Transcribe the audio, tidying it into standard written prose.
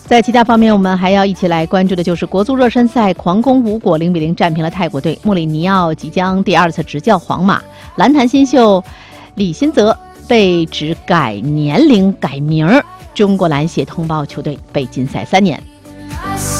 在其他方面，我们还要一起来关注的就是国足热身赛狂攻无果，0-0战平了泰国队。穆里尼奥即将第2次执教皇马，篮坛新秀李新泽被指改年龄改名，中国篮协通报球队被禁赛3年。